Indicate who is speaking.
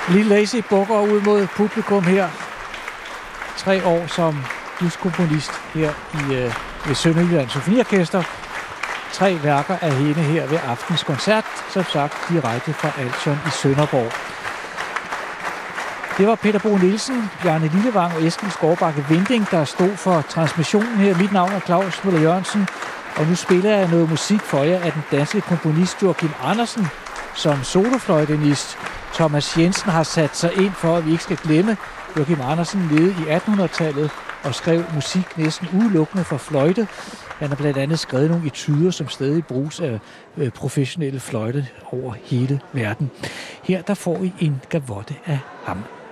Speaker 1: Lille Lazy bukker ud mod publikum her. 3 år som huskomponist her ved Sønderjyllands Symfoniorkester. 3 værker af hende her ved aftens koncert, som sagt direkte fra Altion i Sønderborg. Det var Peter Bo Nielsen, Bjarne Lillevang og Eskild Skovbakke Vinding, der stod for transmissionen her. Mit navn er Claus Møller Jørgensen, og nu spiller jeg noget musik for jer af den danske komponist Joachim Andersen som solofløjtenist. Thomas Jensen har sat sig ind for, at vi ikke skal glemme. Joachim Andersen levede i 1800-tallet og skrev musik næsten udelukkende for fløjte. Han har blandt andet skrevet nogle etuder, som stadig bruges af professionelle fløjte over hele verden. Her der får I en gavotte af ham.